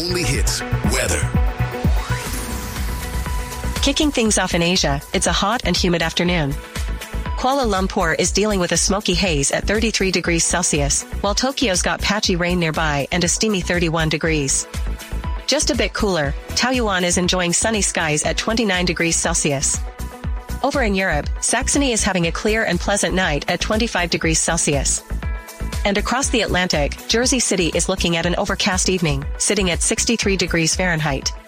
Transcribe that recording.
only hits weather. Kicking things off in Asia, it's a hot and humid afternoon. Kuala Lumpur is dealing with a smoky haze at 33 degrees Celsius, while Tokyo's got patchy rain nearby and a steamy 31 degrees. Just a bit cooler, Taoyuan is enjoying sunny skies at 29 degrees Celsius. Over in Europe, Saxony is having a clear and pleasant night at 25 degrees Celsius. And across the Atlantic, Jersey City is looking at an overcast evening, sitting at 63 degrees Fahrenheit.